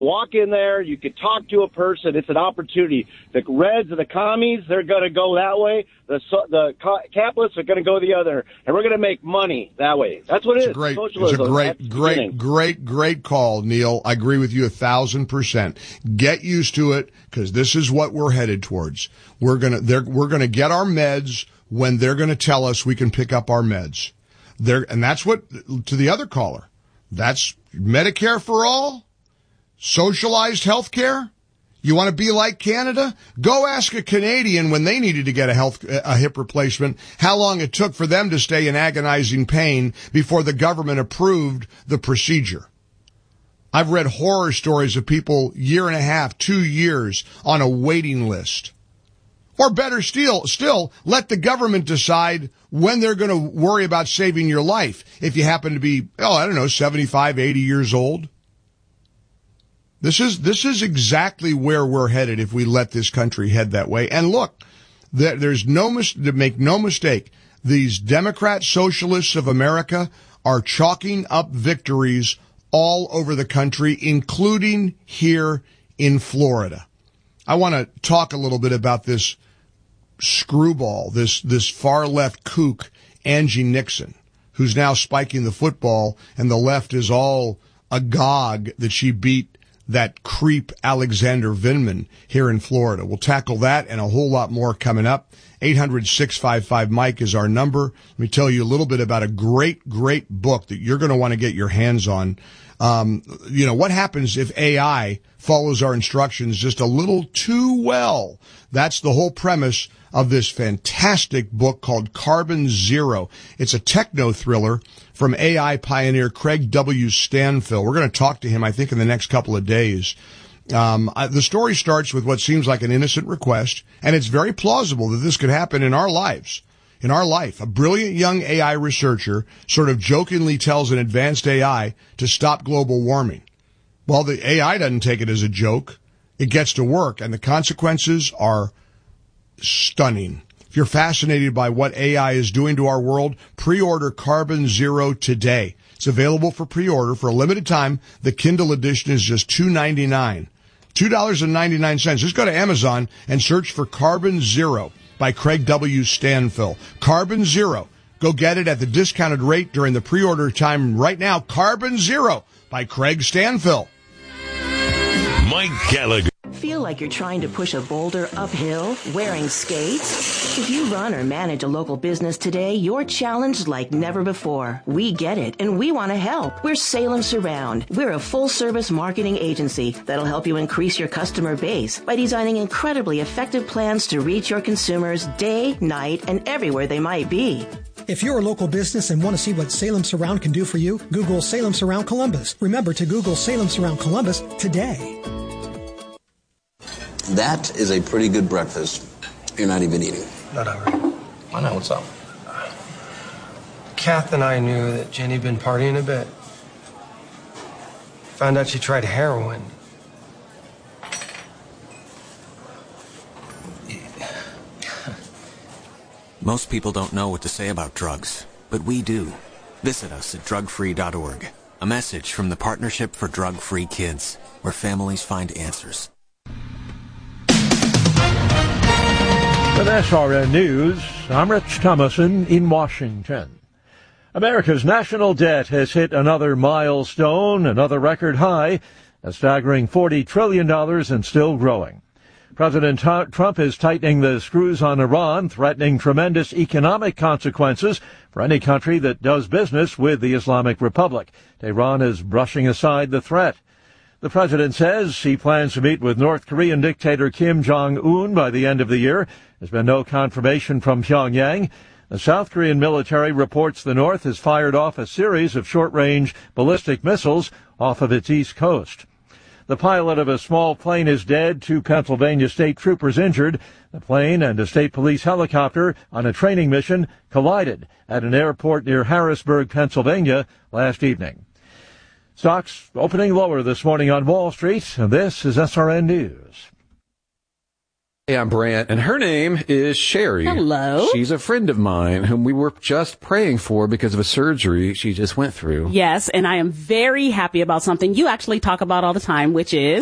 Walk in there, you could talk to a person. It's an opportunity. The Reds and the commies, they're going to go that way. The capitalists are going to go the other, and we're going to make money that way. That's what it is. It's a great call, Neil. I agree with you 1,000%. Get used to it, because this is what we're headed towards. We're going to get our meds when they're going to tell us we can pick up our meds. And that's what, to the other caller, that's Medicare for all. Socialized health care? You want to be like Canada? Go ask a Canadian when they needed to get a hip replacement how long it took for them to stay in agonizing pain before the government approved the procedure. I've read horror stories of people 1.5, 2 years on a waiting list. Or better still, let the government decide when they're going to worry about saving your life if you happen to be, 75, 80 years old. This is exactly where we're headed if we let this country head that way. And look, there's make no mistake, these Democrat socialists of America are chalking up victories all over the country, including here in Florida. I want to talk a little bit about this screwball, this far left kook, Angie Nixon, who's now spiking the football, and the left is all agog that she beat that creep Alexander Vindman here in Florida. We'll tackle that and a whole lot more coming up. 800-655-MIKE is our number. Let me tell you a little bit about a great book that you're going to want to get your hands on. What happens if AI follows our instructions just a little too well? That's the whole premise of this fantastic book called Carbon Zero. It's a techno thriller from AI pioneer Craig W. Stanfill. We're going to talk to him, I think, in the next couple of days. The story starts with what seems like an innocent request, and it's very plausible that this could happen in our lives. In our life, a brilliant young AI researcher sort of jokingly tells an advanced AI to stop global warming. Well, the AI doesn't take it as a joke. It gets to work, and the consequences are stunning. If you're fascinated by what AI is doing to our world, pre-order Carbon Zero today. It's available for pre-order for a limited time. The Kindle edition is just $2.99. $2.99. Just go to Amazon and search for Carbon Zero by Craig W. Stanfill. Carbon Zero. Go get it at the discounted rate during the pre-order time right now. Carbon Zero by Craig Stanfill. Mike Gallagher. Feel like you're trying to push a boulder uphill wearing skates? If you run or manage a local business today, you're challenged like never before. We get it, and we want to help. We're Salem Surround. We're a full-service marketing agency that'll help you increase your customer base by designing incredibly effective plans to reach your consumers day, night, and everywhere they might be. If you're a local business and want to see what Salem Surround can do for you, Google Salem Surround Columbus. Remember to Google Salem Surround Columbus today. That is a pretty good breakfast. You're not even eating. Not hungry. Why not? What's up? Kath and I knew that Jenny'd been partying a bit. Found out she tried heroin. Most people don't know what to say about drugs, but we do. Visit us at drugfree.org. A message from the Partnership for Drug-Free Kids, where families find answers. With SRN News, I'm Rich Thomason in Washington. America's national debt has hit another milestone, another record high, a staggering $40 trillion and still growing. President Trump is tightening the screws on Iran, threatening tremendous economic consequences for any country that does business with the Islamic Republic. Tehran is brushing aside the threat. The president says he plans to meet with North Korean dictator Kim Jong-un by the end of the year. There's been no confirmation from Pyongyang. The South Korean military reports the North has fired off a series of short-range ballistic missiles off of its east coast. The pilot of a small plane is dead, 2 Pennsylvania state troopers injured. The plane and a state police helicopter on a training mission collided at an airport near Harrisburg, Pennsylvania last evening. Stocks opening lower this morning on Wall Street, and this is SRN News. Hey, I'm Brant, and her name is Sherry. Hello. She's a friend of mine whom we were just praying for because of a surgery she just went through. Yes, and I am very happy about something you actually talk about all the time, which is...